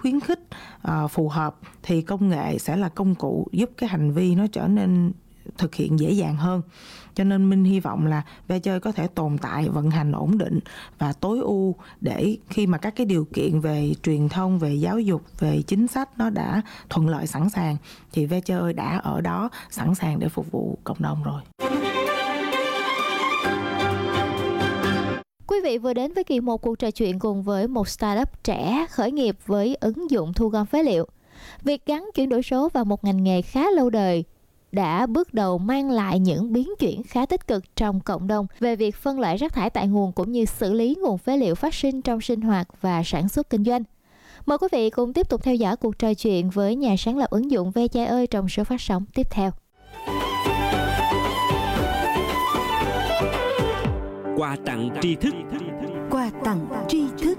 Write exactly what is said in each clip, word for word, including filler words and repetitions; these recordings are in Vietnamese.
khuyến khích uh, phù hợp thì công nghệ sẽ là công cụ giúp cái hành vi nó trở nên thực hiện dễ dàng hơn. Cho nên Minh hy vọng là ve chơi có thể tồn tại, vận hành ổn định và tối ưu để khi mà các cái điều kiện về truyền thông, về giáo dục, về chính sách nó đã thuận lợi sẵn sàng thì ve chơi đã ở đó sẵn sàng để phục vụ cộng đồng rồi. Quý vị vừa đến với kỳ một cuộc trò chuyện cùng với một startup trẻ khởi nghiệp với ứng dụng thu gom phế liệu. Việc gắn chuyển đổi số vào một ngành nghề khá lâu đời đã bước đầu mang lại những biến chuyển khá tích cực trong cộng đồng về việc phân loại rác thải tại nguồn cũng như xử lý nguồn phế liệu phát sinh trong sinh hoạt và sản xuất kinh doanh. Mời quý vị cùng tiếp tục theo dõi cuộc trò chuyện với nhà sáng lập ứng dụng Ve Chai ơi trong số phát sóng tiếp theo. Quà tặng tri thức. Quà tặng tri thức.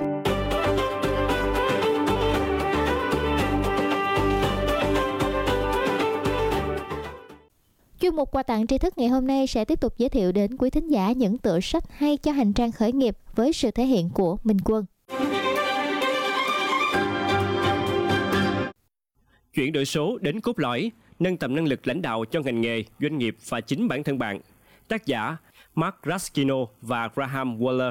Chuyên mục quà tặng tri thức ngày hôm nay sẽ tiếp tục giới thiệu đến quý thính giả những tựa sách hay cho hành trang khởi nghiệp với sự thể hiện của Minh Quân. Chuyển đổi số đến cốt lõi, nâng tầm năng lực lãnh đạo cho ngành nghề, doanh nghiệp và chính bản thân bạn. Tác giả Mark Raskino và Graham Waller.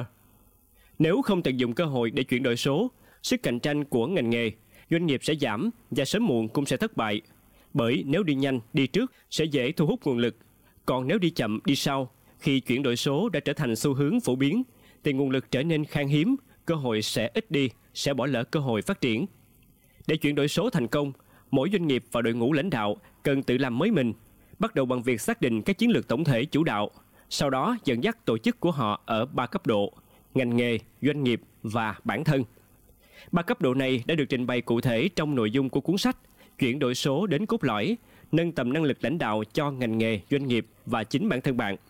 Nếu không tận dụng cơ hội để chuyển đổi số, sức cạnh tranh của ngành nghề, doanh nghiệp sẽ giảm và sớm muộn cũng sẽ thất bại. Bởi nếu đi nhanh, đi trước sẽ dễ thu hút nguồn lực. Còn nếu đi chậm, đi sau, khi chuyển đổi số đã trở thành xu hướng phổ biến, thì nguồn lực trở nên khan hiếm, cơ hội sẽ ít đi, sẽ bỏ lỡ cơ hội phát triển. Để chuyển đổi số thành công, mỗi doanh nghiệp và đội ngũ lãnh đạo cần tự làm mới mình, bắt đầu bằng việc xác định các chiến lược tổng thể chủ đạo, sau đó dẫn dắt tổ chức của họ ở ba cấp độ: ngành nghề, doanh nghiệp và bản thân. Ba cấp độ này đã được trình bày cụ thể trong nội dung của cuốn sách Chuyển đổi số đến cốt lõi, nâng tầm năng lực lãnh đạo cho ngành nghề, doanh nghiệp và chính bản thân bạn,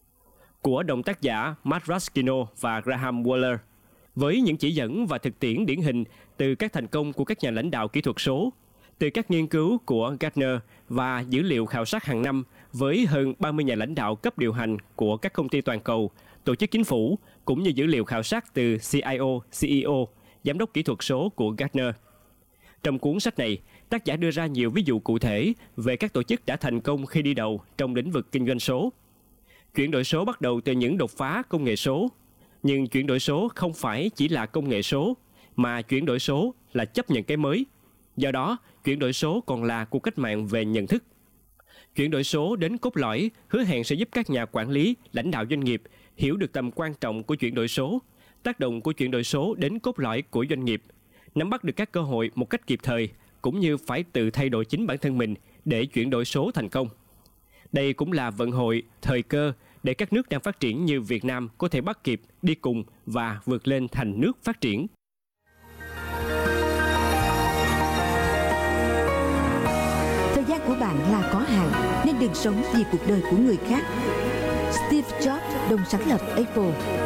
của đồng tác giả Mark Raskino và Graham Waller, với những chỉ dẫn và thực tiễn điển hình từ các thành công của các nhà lãnh đạo kỹ thuật số, từ các nghiên cứu của Gartner và dữ liệu khảo sát hàng năm với hơn ba mươi nhà lãnh đạo cấp điều hành của các công ty toàn cầu, tổ chức chính phủ, cũng như dữ liệu khảo sát từ xê i ô, xê e ô, giám đốc kỹ thuật số của Gartner. Trong cuốn sách này, tác giả đưa ra nhiều ví dụ cụ thể về các tổ chức đã thành công khi đi đầu trong lĩnh vực kinh doanh số. Chuyển đổi số bắt đầu từ những đột phá công nghệ số, nhưng chuyển đổi số không phải chỉ là công nghệ số, mà chuyển đổi số là chấp nhận cái mới. Do đó, chuyển đổi số còn là cuộc cách mạng về nhận thức. Chuyển đổi số đến cốt lõi hứa hẹn sẽ giúp các nhà quản lý, lãnh đạo doanh nghiệp hiểu được tầm quan trọng của chuyển đổi số, tác động của chuyển đổi số đến cốt lõi của doanh nghiệp, nắm bắt được các cơ hội một cách kịp thời, cũng như phải tự thay đổi chính bản thân mình để chuyển đổi số thành công. Đây cũng là vận hội, thời cơ để các nước đang phát triển như Việt Nam có thể bắt kịp, đi cùng và vượt lên thành nước phát triển. Thời gian của bạn là có hạn, nên đừng sống vì cuộc đời của người khác. Steve Jobs, đồng sáng lập Apple,